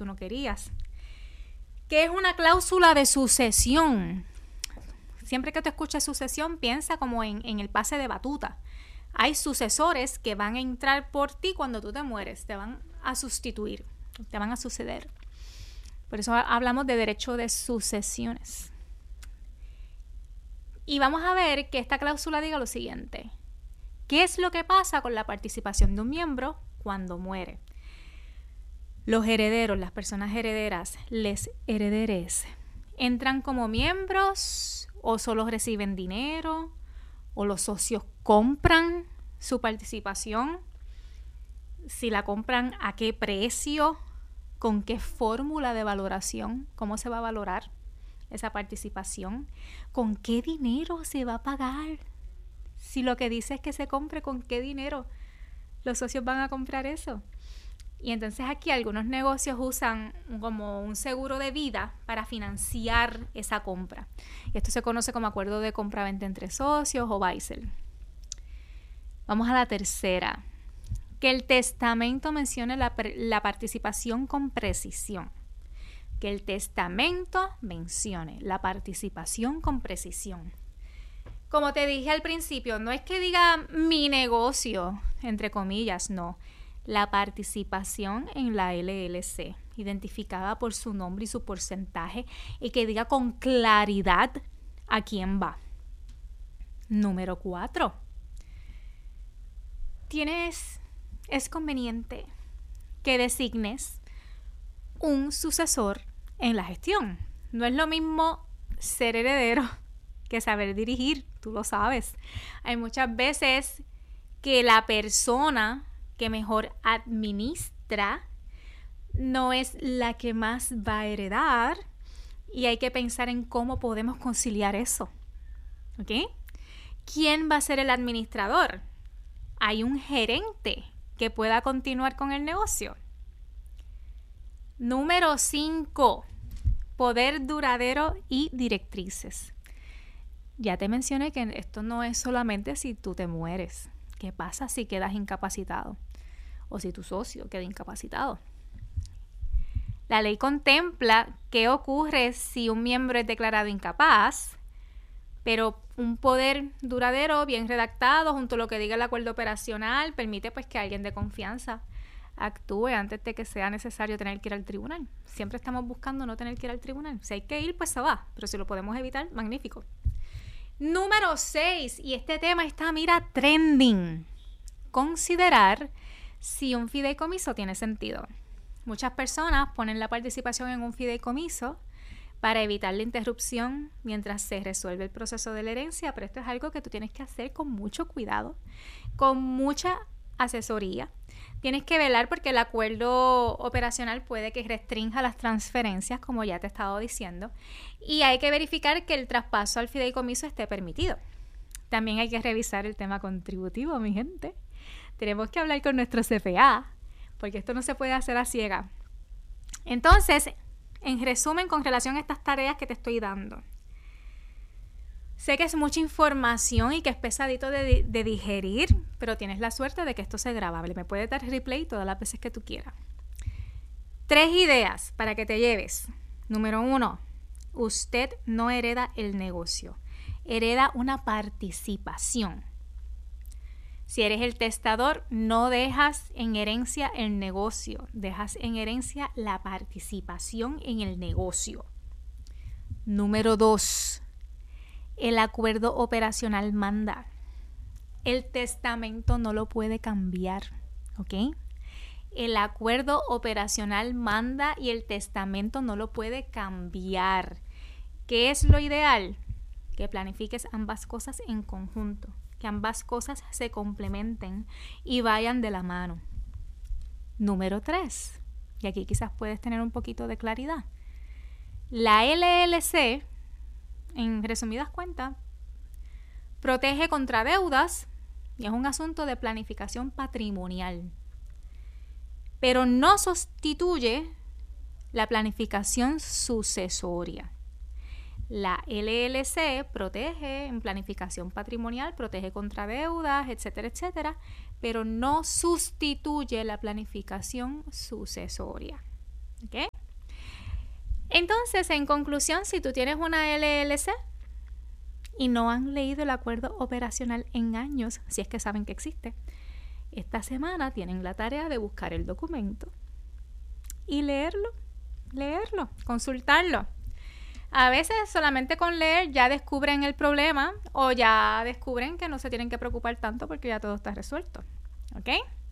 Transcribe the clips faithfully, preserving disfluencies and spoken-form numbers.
tú no querías. ¿Qué es una cláusula de sucesión? Siempre que te escuches sucesión, piensa como en, en el pase de batuta. Hay sucesores que van a entrar por ti cuando tú te mueres, te van a sustituir, te van a suceder. Por eso hablamos de derecho de sucesiones. Y vamos a ver que esta cláusula diga lo siguiente. ¿Qué es lo que pasa con la participación de un miembro cuando muere? Los herederos, las personas herederas, les herederes, ¿entran como miembros o solo reciben dinero? ¿O los socios compran su participación? Si la compran, ¿a qué precio? ¿Con qué fórmula de valoración? ¿Cómo se va a valorar esa participación? ¿Con qué dinero se va a pagar? Si lo que dice es que se compre, ¿con qué dinero los socios van a comprar eso? Y entonces aquí algunos negocios usan como un seguro de vida para financiar esa compra. Y esto se conoce como acuerdo de compra-venta entre socios o B I S E L. Vamos a la tercera. Que el testamento mencione la, la participación con precisión. Que el testamento mencione la participación con precisión. Como te dije al principio, no es que diga mi negocio, entre comillas, no. La participación en la L L C, identificada por su nombre y su porcentaje, y que diga con claridad a quién va. Número cuatro. Tienes, es conveniente que designes un sucesor en la gestión. No es lo mismo ser heredero que saber dirigir, tú lo sabes. Hay muchas veces que la persona que mejor administra no es la que más va a heredar y hay que pensar en cómo podemos conciliar eso. ¿Ok? ¿Quién va a ser el administrador? ¿Hay un gerente que pueda continuar con el negocio? Número cinco. Poder duradero y directrices. Ya te mencioné que esto no es solamente si tú te mueres. ¿Qué pasa si quedas incapacitado? O si tu socio queda incapacitado. La ley contempla qué ocurre si un miembro es declarado incapaz, pero un poder duradero, bien redactado, junto a lo que diga el acuerdo operacional, permite pues que alguien de confianza actúe antes de que sea necesario tener que ir al tribunal. Siempre estamos buscando no tener que ir al tribunal. Si hay que ir, pues se va, pero si lo podemos evitar, magnífico. Número seis, y este tema está, mira, trending. Considerar si un fideicomiso tiene sentido. Muchas personas ponen la participación en un fideicomiso para evitar la interrupción mientras se resuelve el proceso de la herencia, pero esto es algo que tú tienes que hacer con mucho cuidado, con mucha asesoría. Tienes que velar porque el acuerdo operacional puede que restrinja las transferencias, como ya te he estado diciendo, y hay que verificar que el traspaso al fideicomiso esté permitido. También hay que revisar el tema contributivo, mi gente. Tenemos que hablar con nuestro C P A, porque esto no se puede hacer a ciega. Entonces, en resumen, con relación a estas tareas que te estoy dando, sé que es mucha información y que es pesadito de, de digerir, pero tienes la suerte de que esto sea grabable. Me puedes dar replay todas las veces que tú quieras. Tres ideas para que te lleves. Número uno, usted no hereda el negocio, hereda una participación. Si eres el testador, no dejas en herencia el negocio, dejas en herencia la participación en el negocio. Número dos, el acuerdo operacional manda. El testamento no lo puede cambiar, ¿ok? El acuerdo operacional manda y el testamento no lo puede cambiar. ¿Qué es lo ideal? Que planifiques ambas cosas en conjunto, que ambas cosas se complementen y vayan de la mano. Número tres, y aquí quizás puedes tener un poquito de claridad. La L L C, en resumidas cuentas, protege contra deudas y es un asunto de planificación patrimonial, pero no sustituye la planificación sucesoria. La L L C protege en planificación patrimonial, protege contra deudas, etcétera, etcétera, pero no sustituye la planificación sucesoria. ¿Ok? Entonces, en conclusión, si tú tienes una L L C y no han leído el acuerdo operacional en años, si es que saben que existe, esta semana tienen la tarea de buscar el documento y leerlo, leerlo, consultarlo. A veces solamente con leer ya descubren el problema o ya descubren que no se tienen que preocupar tanto porque ya todo está resuelto. ¿Ok?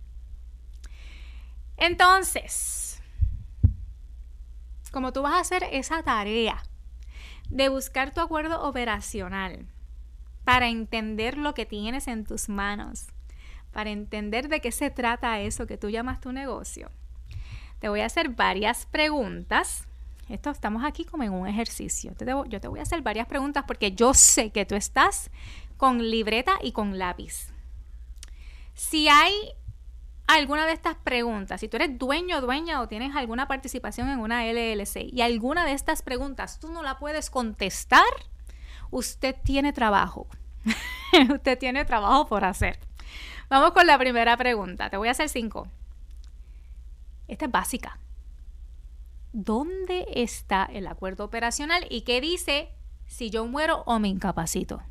Entonces, como tú vas a hacer esa tarea de buscar tu acuerdo operacional para entender lo que tienes en tus manos, para entender de qué se trata eso que tú llamas tu negocio, te voy a hacer varias preguntas. Esto estamos aquí como en un ejercicio. Te debo, yo te voy a hacer varias preguntas porque yo sé que tú estás con libreta y con lápiz. Si hay alguna de estas preguntas, si tú eres dueño o dueña o tienes alguna participación en una L L C y alguna de estas preguntas tú no la puedes contestar, usted tiene trabajo. Usted tiene trabajo por hacer. Vamos con la primera pregunta. Te voy a hacer cinco. Esta es básica. ¿Dónde está el acuerdo operacional y qué dice si yo muero o me incapacito?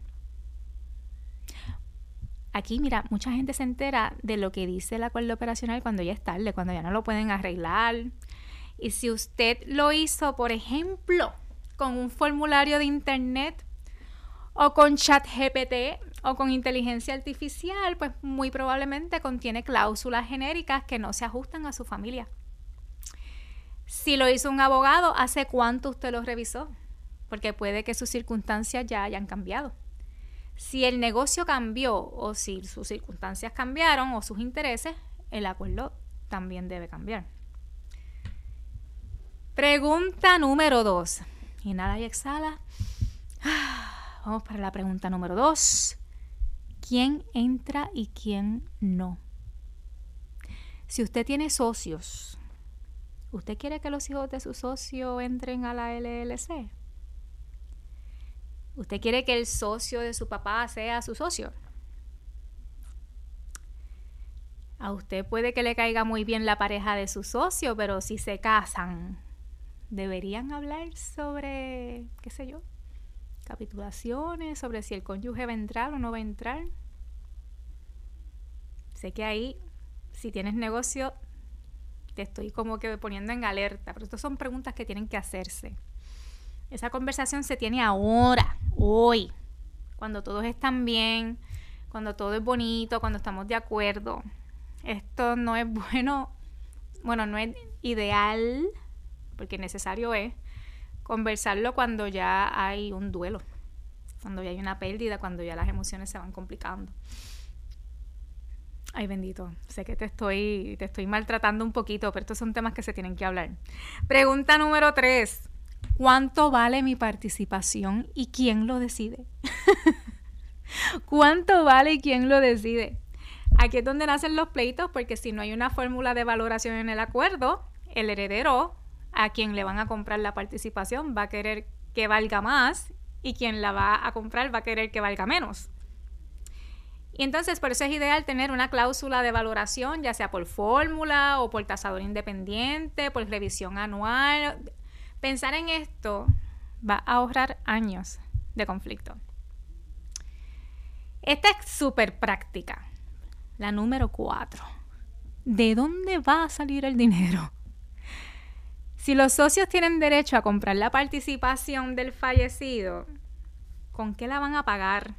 Aquí, mira, mucha gente se entera de lo que dice el acuerdo operacional cuando ya es tarde, cuando ya no lo pueden arreglar. Y si usted lo hizo, por ejemplo, con un formulario de internet o con ChatGPT o con inteligencia artificial, pues muy probablemente contiene cláusulas genéricas que no se ajustan a su familia. Si lo hizo un abogado, ¿hace cuánto usted lo revisó? Porque puede que sus circunstancias ya hayan cambiado. Si el negocio cambió o si sus circunstancias cambiaron o sus intereses, el acuerdo también debe cambiar. Pregunta número dos. Inhala y exhala. Vamos para la pregunta número dos. ¿Quién entra y quién no? Si usted tiene socios, ¿usted quiere que los hijos de su socio entren a la L L C? ¿Usted quiere que el socio de su papá sea su socio? A usted puede que le caiga muy bien la pareja de su socio, pero si se casan, ¿deberían hablar sobre, qué sé yo, capitulaciones, sobre si el cónyuge va a entrar o no va a entrar? Sé que ahí, si tienes negocio, te estoy como que poniendo en alerta, pero estas son preguntas que tienen que hacerse. Esa conversación se tiene ahora, hoy, cuando todos están bien, cuando todo es bonito, cuando estamos de acuerdo. Esto no es bueno, bueno, no es ideal, porque necesario es conversarlo cuando ya hay un duelo, cuando ya hay una pérdida, cuando ya las emociones se van complicando. Ay, bendito, sé que te estoy, te estoy maltratando un poquito, pero estos son temas que se tienen que hablar. Pregunta número tres. ¿Cuánto vale mi participación y quién lo decide? ¿Cuánto vale y quién lo decide? Aquí es donde nacen los pleitos, porque si no hay una fórmula de valoración en el acuerdo, el heredero a quien le van a comprar la participación va a querer que valga más y quien la va a comprar va a querer que valga menos. Y entonces por eso es ideal tener una cláusula de valoración, ya sea por fórmula o por tasador independiente, por revisión anual. Pensar en esto va a ahorrar años de conflicto. Esta es súper práctica. La número cuatro. ¿De dónde va a salir el dinero? Si los socios tienen derecho a comprar la participación del fallecido, ¿con qué la van a pagar?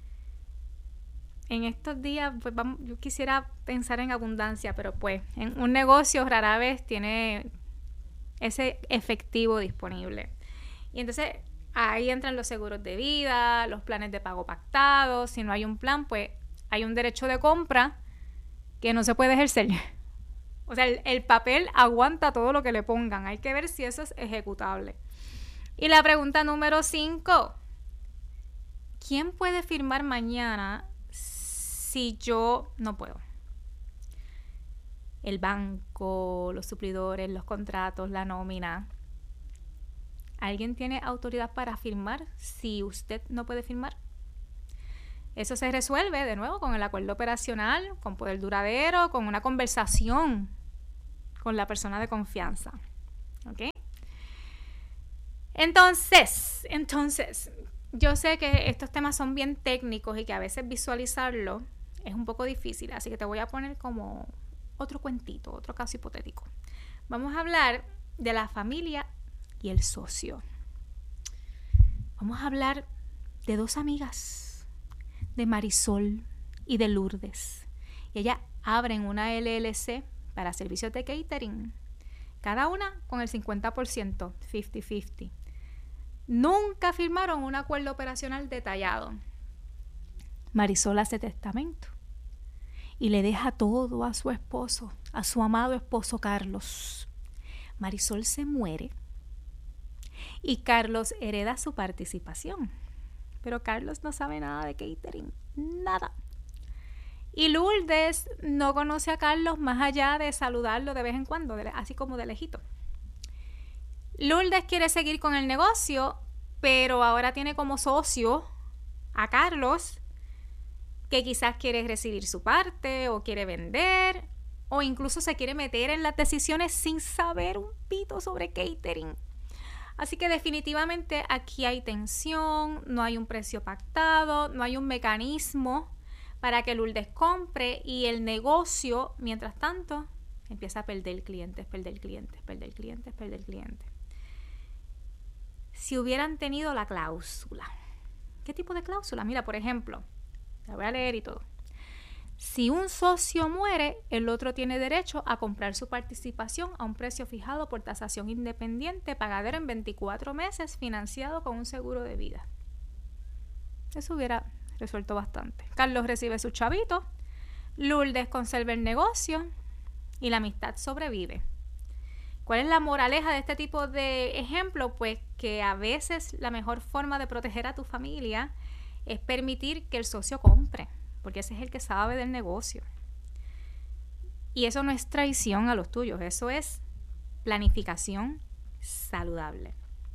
En estos días, pues vamos, yo quisiera pensar en abundancia, pero pues en un negocio rara vez tiene ese efectivo disponible. Y entonces ahí entran los seguros de vida, los planes de pago pactados. Si no hay un plan, pues hay un derecho de compra que no se puede ejercer. O sea, el, el papel aguanta todo lo que le pongan. Hay que ver si eso es ejecutable. Y la pregunta número cinco. ¿Quién puede firmar mañana si yo no puedo? El banco, los suplidores, los contratos, la nómina. ¿Alguien tiene autoridad para firmar si usted no puede firmar? Eso se resuelve de nuevo con el acuerdo operacional, con poder duradero, con una conversación con la persona de confianza. ¿Ok? Entonces, entonces, yo sé que estos temas son bien técnicos y que a veces visualizarlo es un poco difícil, así que te voy a poner como otro cuentito, otro caso hipotético. Vamos a hablar de la familia y el socio. Vamos a hablar de dos amigas, de Marisol y de Lourdes. Y ellas abren una L L C para servicios de catering, cada una con el cincuenta por ciento, cincuenta cincuenta. Nunca firmaron un acuerdo operacional detallado. Marisol hace testamento y le deja todo a su esposo, a su amado esposo Carlos. Marisol se muere y Carlos hereda su participación. Pero Carlos no sabe nada de catering, nada. Y Lourdes no conoce a Carlos más allá de saludarlo de vez en cuando, así como de lejito. Lourdes quiere seguir con el negocio, pero ahora tiene como socio a Carlos, que quizás quiere recibir su parte o quiere vender o incluso se quiere meter en las decisiones sin saber un pito sobre catering. Así que definitivamente aquí hay tensión, no hay un precio pactado, no hay un mecanismo para que Lourdes compre y el negocio, mientras tanto, empieza a perder clientes, perder clientes, perder clientes, perder clientes. Si hubieran tenido la cláusula. ¿Qué tipo de cláusula? Mira, por ejemplo, la voy a leer y todo. Si un socio muere, el otro tiene derecho a comprar su participación a un precio fijado por tasación independiente, pagadero en veinticuatro meses, financiado con un seguro de vida. Eso hubiera resuelto bastante. Carlos recibe su chavito, Lourdes conserva el negocio y la amistad sobrevive. ¿Cuál es la moraleja de este tipo de ejemplo? Pues que a veces la mejor forma de proteger a tu familia es permitir que el socio compre, porque ese es el que sabe del negocio. Y eso no es traición a los tuyos, eso es planificación saludable.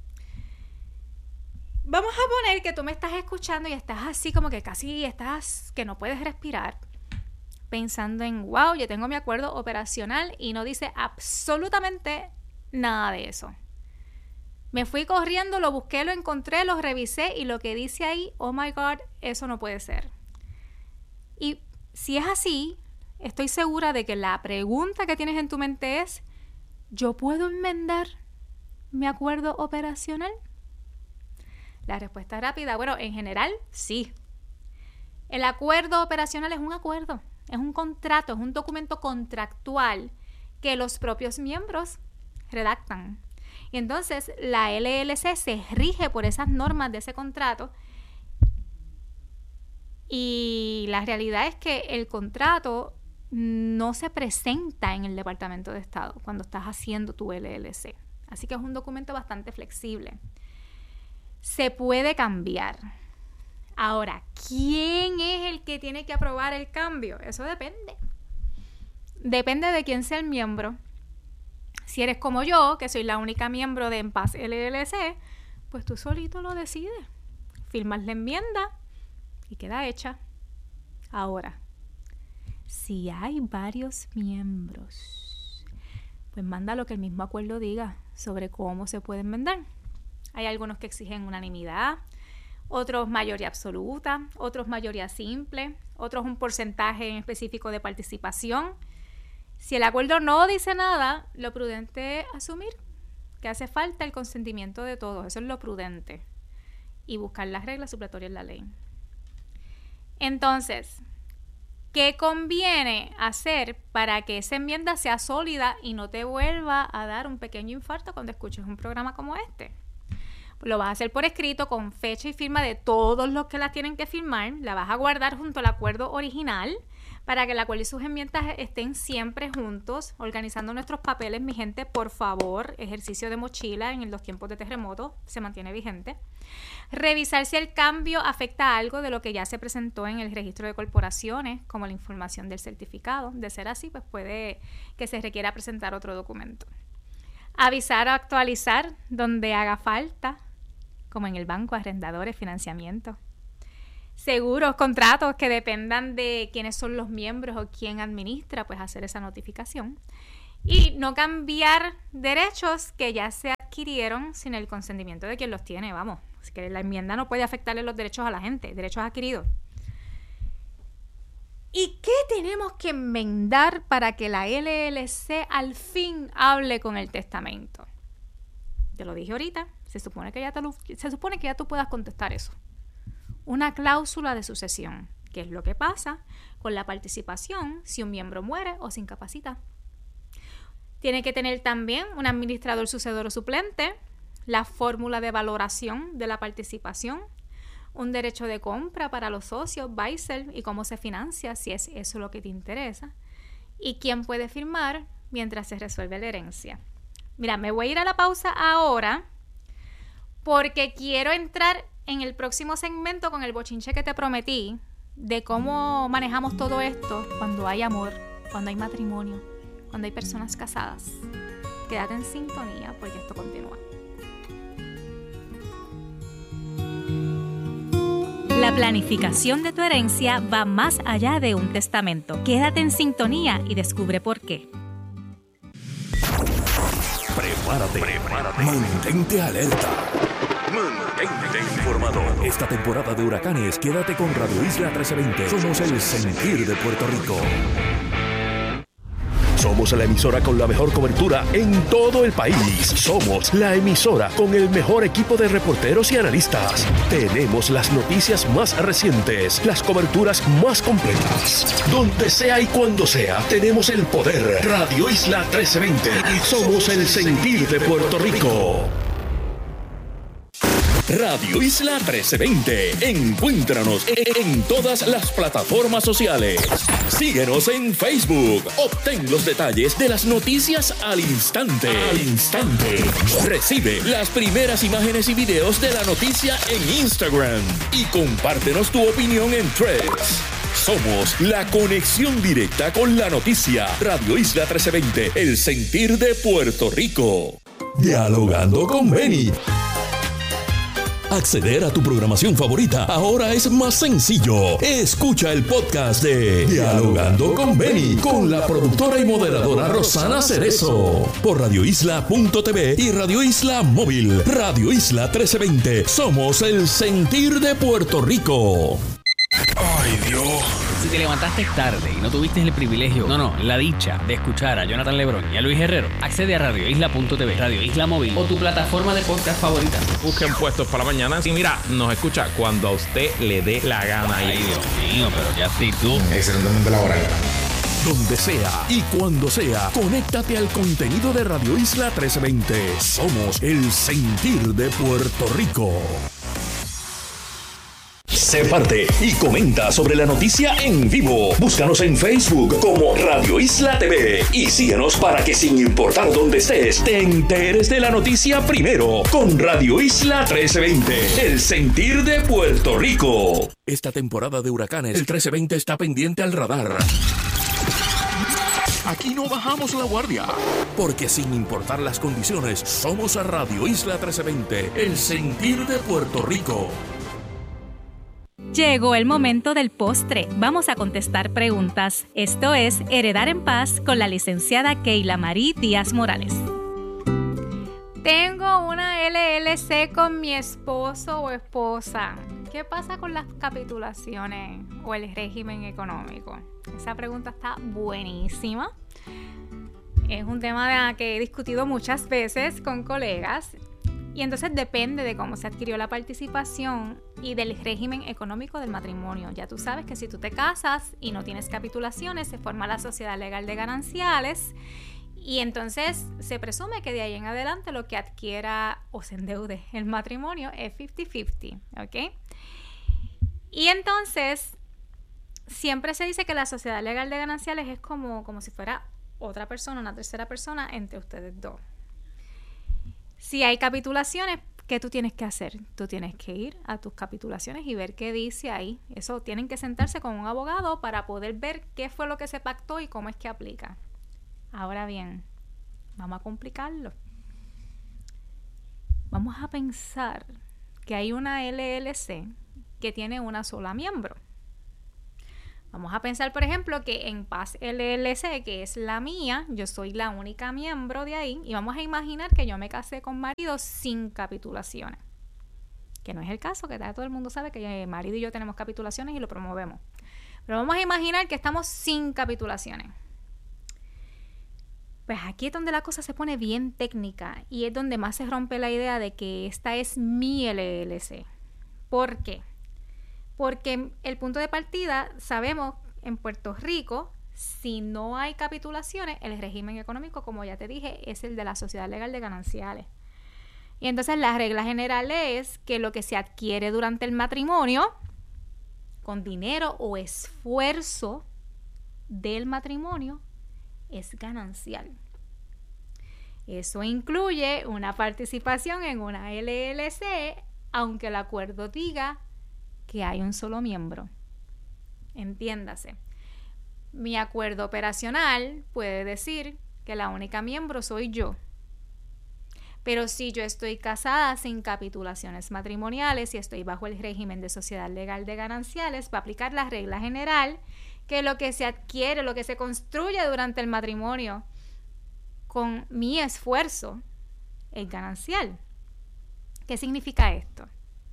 Vamos a poner que tú me estás escuchando y estás así como que casi estás, que no puedes respirar, pensando en, wow, yo tengo mi acuerdo operacional y no dice absolutamente nada de eso. Me fui corriendo, lo busqué, lo encontré, lo revisé y lo que dice ahí, oh my God, eso no puede ser. Y si es así, estoy segura de que la pregunta que tienes en tu mente es, ¿yo puedo enmendar mi acuerdo operacional? La respuesta rápida, bueno, en general, sí. El acuerdo operacional es un acuerdo, es un contrato, es un documento contractual que los propios miembros redactan. Y entonces la L L C se rige por esas normas de ese contrato. Y la realidad es que el contrato no se presenta en el Departamento de Estado cuando estás haciendo tu L L C. Así que es un documento bastante flexible. Se puede cambiar. Ahora, ¿quién es el que tiene que aprobar el cambio? Eso depende. Depende de quién sea el miembro. Si eres como yo, que soy la única miembro de En Paz L L C, pues tú solito lo decides. Firmas la enmienda y queda hecha. Ahora, si hay varios miembros, pues manda lo que el mismo acuerdo diga sobre cómo se puede enmendar. Hay algunos que exigen unanimidad, otros mayoría absoluta, otros mayoría simple, otros un porcentaje en específico de participación. Si el acuerdo no dice nada, lo prudente es asumir que hace falta el consentimiento de todos. Eso es lo prudente. Y buscar las reglas supletorias en la ley. Entonces, ¿qué conviene hacer para que esa enmienda sea sólida y no te vuelva a dar un pequeño infarto cuando escuches un programa como este? Lo vas a hacer por escrito con fecha y firma de todos los que la tienen que firmar. La vas a guardar junto al acuerdo original para que el acuerdo y sus enmiendas estén siempre juntos, organizando nuestros papeles. Mi gente, por favor, ejercicio de mochila en los tiempos de terremoto se mantiene vigente. Revisar si el cambio afecta a algo de lo que ya se presentó en el registro de corporaciones, como la información del certificado. De ser así, pues puede que se requiera presentar otro documento. Avisar o actualizar donde haga falta, como en el banco, arrendadores, financiamiento. Seguros, contratos que dependan de quiénes son los miembros o quién administra, pues hacer esa notificación. Y no cambiar derechos que ya se adquirieron sin el consentimiento de quien los tiene, vamos. Así que la enmienda no puede afectarle los derechos a la gente, derechos adquiridos. ¿Y qué tenemos que enmendar para que la L L C al fin hable con el testamento? Te lo dije ahorita, se supone que ya, te lo, se supone que ya tú puedas contestar eso. Una cláusula de sucesión, que es lo que pasa con la participación si un miembro muere o se incapacita. Tiene que tener también un administrador sucedor o suplente, la fórmula de valoración de la participación, un derecho de compra para los socios, Weissel, y cómo se financia, si es eso lo que te interesa, y quién puede firmar mientras se resuelve la herencia. Mira, me voy a ir a la pausa ahora porque quiero entrar en el próximo segmento con el bochinche que te prometí de cómo manejamos todo esto cuando hay amor, cuando hay matrimonio, cuando hay personas casadas. Quédate en sintonía porque esto continúa. La planificación de tu herencia va más allá de un testamento. Quédate en sintonía y descubre por qué. Prepárate, prepárate. Mantente alerta. Mantente informado. Esta temporada de huracanes, quédate con Radio Isla trece veinte. Somos el sentir de Puerto Rico. Somos la emisora con la mejor cobertura en todo el país. Somos la emisora con el mejor equipo de reporteros y analistas. Tenemos las noticias más recientes, las coberturas más completas. Donde sea y cuando sea, tenemos el poder. Radio Isla trece veinte. Somos el sentir de Puerto Rico. Radio Isla trece veinte. Encuéntranos en todas las plataformas sociales. Síguenos en Facebook. Obtén los detalles de las noticias al instante. Al instante. Recibe las primeras imágenes y videos de la noticia en Instagram. Y compártenos tu opinión en Threads. Somos la conexión directa con la noticia. Radio Isla trece veinte. El sentir de Puerto Rico. Dialogando con Benny. Acceder a tu programación favorita ahora es más sencillo. Escucha el podcast de Dialogando con Benny con la productora y moderadora Rosana Cerezo por radio isla punto t v y Radio Isla Móvil. Radio Isla trece veinte. Somos el sentir de Puerto Rico. Ay, Dios. Si te levantaste tarde y no tuviste el privilegio, no, no, la dicha de escuchar a Jonathan Lebrón y a Luis Herrero, accede a radio isla punto t v, Radio Isla Móvil o tu plataforma de podcast favorita. Busquen Puestos para la Mañana y mira, nos escucha cuando a usted le dé la gana. Ay, Dios mío, pero ya sí tú. Excelentemente laboral. Donde sea y cuando sea, conéctate al contenido de Radio Isla trece veinte. Somos el sentir de Puerto Rico. Sé parte y comenta sobre la noticia en vivo. Búscanos en Facebook como Radio Isla T V y síguenos para que sin importar dónde estés, te enteres de la noticia primero con Radio Isla trece veinte, el sentir de Puerto Rico. Esta temporada de huracanes, el trece veinte está pendiente al radar. Aquí no bajamos la guardia, porque sin importar las condiciones, somos a Radio Isla trece veinte, el sentir de Puerto Rico. Llegó el momento del postre. Vamos a contestar preguntas. Esto es Heredar en Paz con la licenciada Keila Marie Díaz Morales. Tengo una L L C con mi esposo o esposa. ¿Qué pasa con las capitulaciones o el régimen económico? Esa pregunta está buenísima. Es un tema que he discutido muchas veces con colegas. Y entonces depende de cómo se adquirió la participación y del régimen económico del matrimonio. Ya tú sabes que si tú te casas y no tienes capitulaciones, se forma la sociedad legal de gananciales y entonces se presume que de ahí en adelante lo que adquiera o se endeude el matrimonio es cincuenta cincuenta, ¿ok? Y entonces siempre se dice que la sociedad legal de gananciales es como, como si fuera otra persona, una tercera persona entre ustedes dos. Si hay capitulaciones, ¿qué tú tienes que hacer? Tú tienes que ir a tus capitulaciones y ver qué dice ahí. Eso tienen que sentarse con un abogado para poder ver qué fue lo que se pactó y cómo es que aplica. Ahora bien, vamos a complicarlo. Vamos a pensar que hay una L L C que tiene una sola miembro. Vamos a pensar, por ejemplo, que en Paz L L C, que es la mía, yo soy la única miembro de ahí, y vamos a imaginar que yo me casé con marido sin capitulaciones. Que no es el caso, que todo el mundo sabe que el marido y yo tenemos capitulaciones y lo promovemos. Pero vamos a imaginar que estamos sin capitulaciones. Pues aquí es donde la cosa se pone bien técnica y es donde más se rompe la idea de que esta es mi L L C. ¿Por qué? Porque el punto de partida, sabemos, en Puerto Rico, si no hay capitulaciones, el régimen económico, como ya te dije, es el de la sociedad legal de gananciales. Y entonces la regla general es que lo que se adquiere durante el matrimonio, con dinero o esfuerzo del matrimonio, es ganancial. Eso incluye una participación en una L L C, aunque el acuerdo diga que hay un solo miembro. Entiéndase. Mi acuerdo operacional puede decir que la única miembro soy yo. Pero si yo estoy casada sin capitulaciones matrimoniales y estoy bajo el régimen de sociedad legal de gananciales, va a aplicar la regla general que lo que se adquiere, lo que se construye durante el matrimonio con mi esfuerzo es ganancial. ¿Qué significa esto?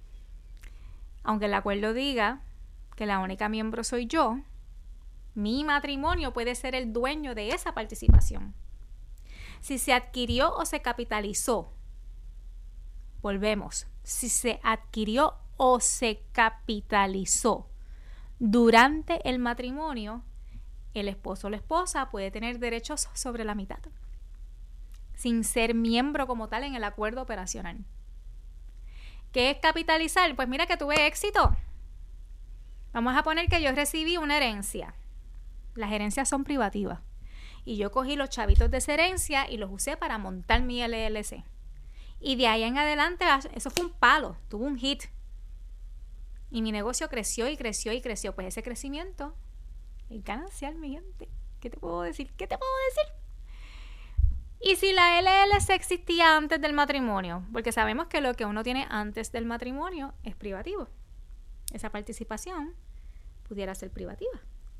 Aunque el acuerdo diga que la única miembro soy yo, mi matrimonio puede ser el dueño de esa participación. Si se adquirió o se capitalizó, volvemos, si se adquirió o se capitalizó durante el matrimonio, el esposo o la esposa puede tener derechos sobre la mitad, sin ser miembro como tal en el acuerdo operacional. ¿Qué es capitalizar? Pues mira que tuve éxito. Vamos a poner que yo recibí una herencia. Las herencias son privativas. Y yo cogí los chavitos de esa herencia y los usé para montar mi L L C. Y de ahí en adelante, eso fue un palo, tuvo un hit. Y mi negocio creció y creció y creció. Pues ese crecimiento es ganancial, mi gente. ¿Qué te puedo decir? ¿Qué te puedo decir? Y si la L L C existía antes del matrimonio, porque sabemos que lo que uno tiene antes del matrimonio es privativo. Esa participación pudiera ser privativa.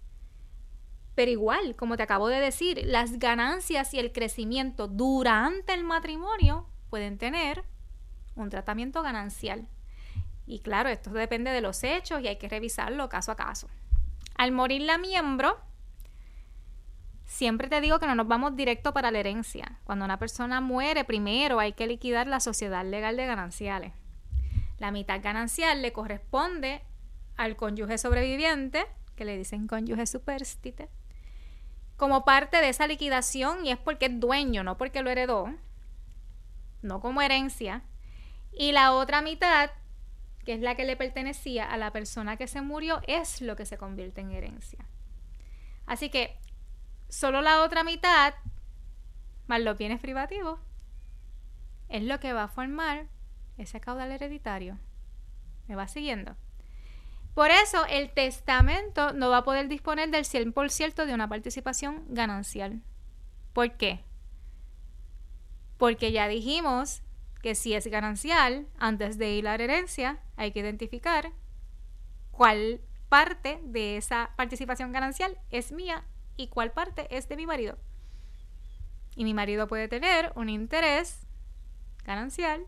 Pero igual, como te acabo de decir, las ganancias y el crecimiento durante el matrimonio pueden tener un tratamiento ganancial. Y claro, esto depende de los hechos y hay que revisarlo caso a caso. Al morir la miembro, siempre te digo que no nos vamos directo para la herencia. Cuando una persona muere, primero hay que liquidar la sociedad legal de gananciales. La mitad ganancial le corresponde al cónyuge sobreviviente, que le dicen cónyuge superstite, como parte de esa liquidación, y es porque es dueño, no porque lo heredó, no como herencia. Y la otra mitad, que es la que le pertenecía a la persona que se murió, es lo que se convierte en herencia. Así que solo la otra mitad, más los bienes privativos, es lo que va a formar ese caudal hereditario. ¿Me va siguiendo? Por eso el testamento no va a poder disponer del cien por ciento de una participación ganancial. ¿Por qué? Porque ya dijimos que si es ganancial, antes de ir a la herencia, hay que identificar cuál parte de esa participación ganancial es mía y cuál parte es de mi marido. Y mi marido puede tener un interés ganancial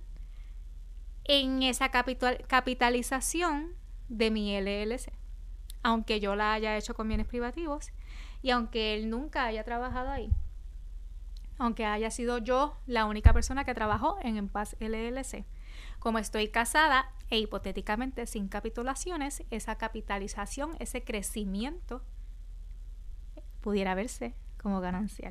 en esa capital, capitalización de mi L L C, aunque yo la haya hecho con bienes privativos y aunque él nunca haya trabajado ahí, aunque haya sido yo la única persona que trabajó en En Paz L L C. Como estoy casada e hipotéticamente sin capitulaciones, esa capitalización, ese crecimiento pudiera verse como ganancial.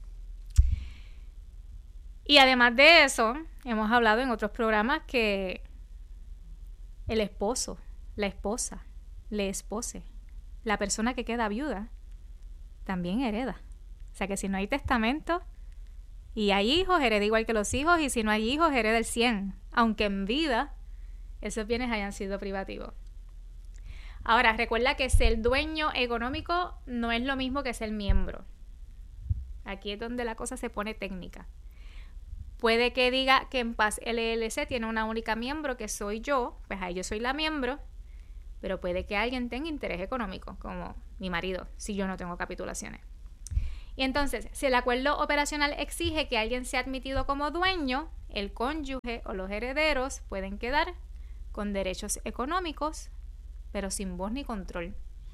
Y además de eso, hemos hablado en otros programas que el esposo, la esposa, le espose, la persona que queda viuda, también hereda. O sea que si no hay testamento y hay hijos, hereda igual que los hijos, y si no hay hijos, hereda el cien, aunque en vida esos bienes hayan sido privativos. Ahora, recuerda que ser dueño económico no es lo mismo que ser miembro. Aquí es donde la cosa se pone técnica. Puede que diga que En Paz L L C tiene una única miembro, que soy yo, pues ahí yo soy la miembro, pero puede que alguien tenga interés económico, como mi marido, si yo no tengo capitulaciones. Y entonces, si el acuerdo operacional exige que alguien sea admitido como dueño, el cónyuge o los herederos pueden quedar con derechos económicos, pero sin voz ni control.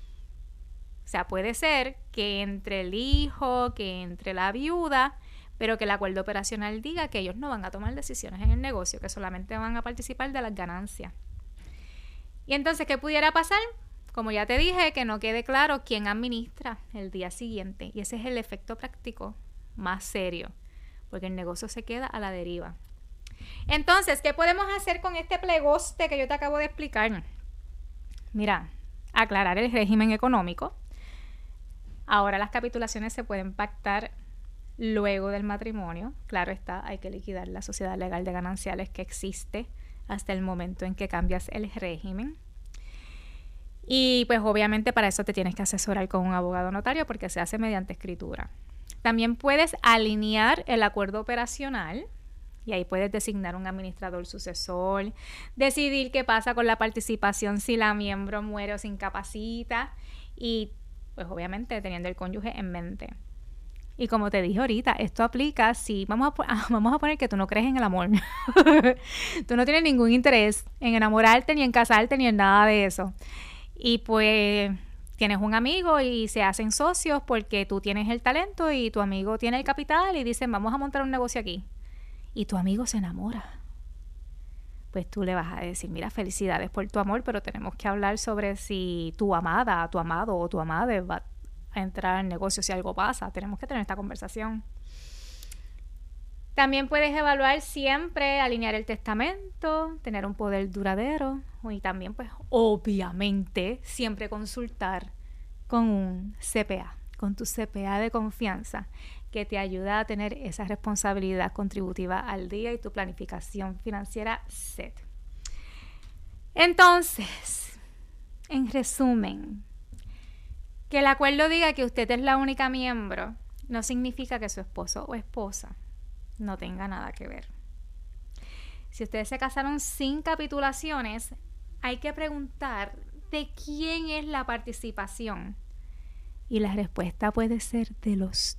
O sea, puede ser que entre el hijo, que entre la viuda, pero que el acuerdo operacional diga que ellos no van a tomar decisiones en el negocio, que solamente van a participar de las ganancias. Y entonces, ¿qué pudiera pasar? Como ya te dije, que no quede claro quién administra el día siguiente. Y ese es el efecto práctico más serio, porque el negocio se queda a la deriva. Entonces, ¿qué podemos hacer con este plegoste que yo te acabo de explicar? Mira, aclarar el régimen económico. Ahora las capitulaciones se pueden pactar luego del matrimonio. Claro está, hay que liquidar la sociedad legal de gananciales que existe hasta el momento en que cambias el régimen. Y pues obviamente para eso te tienes que asesorar con un abogado notario porque se hace mediante escritura. También puedes alinear el acuerdo operacional y ahí puedes designar un administrador sucesor, decidir qué pasa con la participación si la miembro muere o se incapacita y pues obviamente teniendo el cónyuge en mente. Y como te dije ahorita, esto aplica si, vamos a, vamos a poner que tú no crees en el amor. Tú no tienes ningún interés en enamorarte, ni en casarte, ni en nada de eso. Y pues tienes un amigo y se hacen socios porque tú tienes el talento y tu amigo tiene el capital y dicen, vamos a montar un negocio aquí. Y tu amigo se enamora. Pues tú le vas a decir, mira, felicidades por tu amor, pero tenemos que hablar sobre si tu amada, tu amado o tu amada va a entrar al negocio si algo pasa. Tenemos que tener esta conversación. También puedes evaluar siempre, alinear el testamento, tener un poder duradero y también, pues, obviamente, siempre consultar con un C P A, con tu C P A de confianza, que te ayuda a tener esa responsabilidad contributiva al día y tu planificación financiera set. Entonces, en resumen, que el acuerdo diga que usted es la única miembro no significa que su esposo o esposa no tenga nada que ver. Si ustedes se casaron sin capitulaciones, hay que preguntar de quién es la participación. Y la respuesta puede ser de los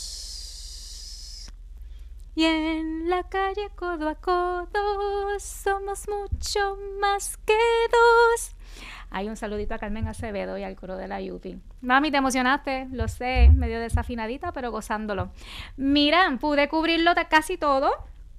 dos. Y en la calle codo a codo somos mucho más que dos. Hay un saludito a Carmen Acevedo y al coro de la Yupi. Mami, te emocionaste, lo sé, medio desafinadita, pero gozándolo. Mira, pude cubrirlo casi todo.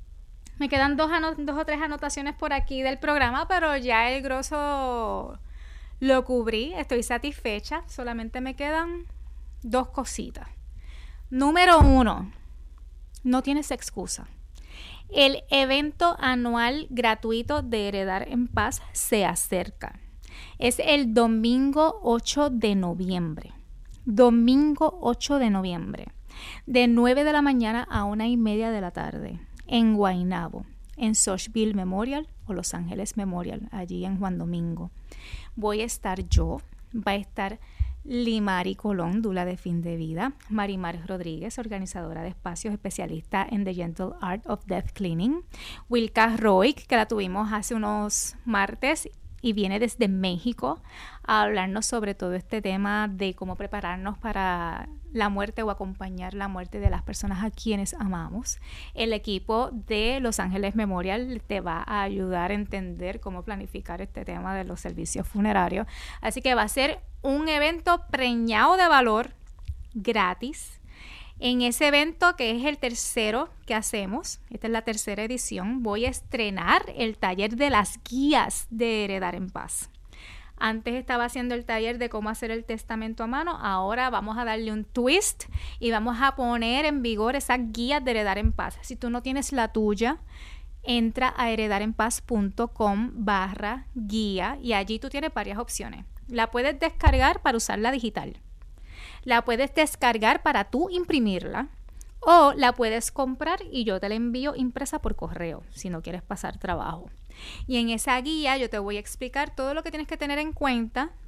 Me quedan dos, ano- dos o tres anotaciones por aquí del programa, pero ya el grosso lo cubrí. Estoy satisfecha. Solamente me quedan dos cositas. Número uno, no tienes excusa. El evento anual gratuito de Heredar en Paz se acerca. Es el domingo ocho de noviembre. Domingo ocho de noviembre. De nueve de la mañana a una y media de la tarde. En Guaynabo. En Sochville Memorial o Los Ángeles Memorial. Allí en Juan Domingo. Voy a estar yo. Va a estar Limari Colón, dula de fin de vida. Marimar Rodríguez, organizadora de espacios, especialista en The Gentle Art of Death Cleaning. Wilka Roy, que la tuvimos hace unos martes y viene desde México a hablarnos sobre todo este tema de cómo prepararnos para la muerte o acompañar la muerte de las personas a quienes amamos. El equipo de Los Ángeles Memorial te va a ayudar a entender cómo planificar este tema de los servicios funerarios. Así que va a ser un evento preñado de valor, gratis. En ese evento, que es el tercero que hacemos, esta es la tercera edición, voy a estrenar el taller de las guías de Heredar en Paz. Antes estaba haciendo el taller de cómo hacer el testamento a mano, ahora vamos a darle un twist y vamos a poner en vigor esas guías de Heredar en Paz. Si tú no tienes la tuya, entra a heredarenpaz.com barra guía y allí tú tienes varias opciones. La puedes descargar para usarla digital. La puedes descargar para tú imprimirla o la puedes comprar y yo te la envío impresa por correo si no quieres pasar trabajo. Y en esa guía yo te voy a explicar todo lo que tienes que tener en cuenta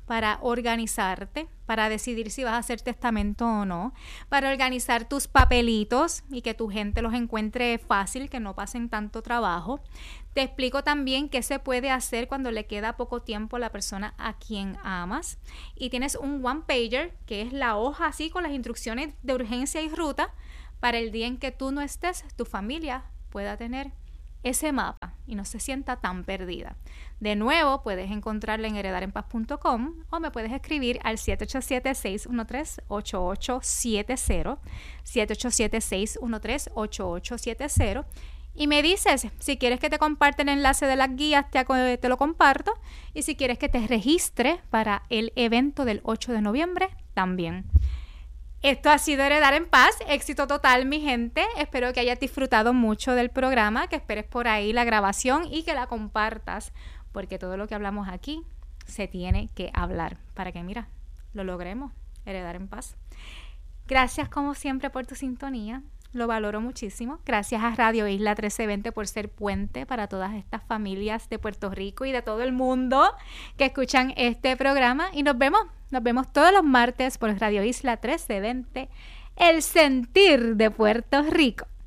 para organizarte, para decidir si vas a hacer testamento o no, para organizar tus papelitos y que tu gente los encuentre fácil, que no pasen tanto trabajo. Te explico también qué se puede hacer cuando le queda poco tiempo a la persona a quien amas. Y tienes un one pager, que es la hoja así con las instrucciones de urgencia y ruta para el día en que tú no estés, tu familia pueda tener ese mapa y no se sienta tan perdida. De nuevo, puedes encontrarla en heredar en paz punto com o me puedes escribir al siete ocho siete, seis uno tres, ocho ocho siete cero, siete ocho siete, seis uno tres, ocho ocho siete cero, y me dices si quieres que te comparte el enlace de las guías, te, te lo comparto, y si quieres que te registre para el evento del ocho de noviembre, también. Esto ha sido Heredar en Paz, éxito total, mi gente. Espero que hayas disfrutado mucho del programa, que esperes por ahí la grabación y que la compartas, porque todo lo que hablamos aquí se tiene que hablar para que, mira, lo logremos, heredar en paz. Gracias como siempre por tu sintonía, lo valoro muchísimo. Gracias a Radio Isla trece veinte por ser puente para todas estas familias de Puerto Rico y de todo el mundo que escuchan este programa, y nos vemos, nos vemos todos los martes por Radio Isla trece veinte, el sentir de Puerto Rico.